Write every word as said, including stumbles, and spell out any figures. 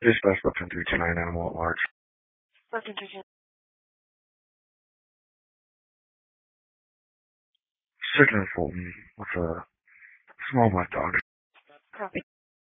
This best weapon to reach an animal at large. Weapon to Strickland Fulton with a small black dog. copy.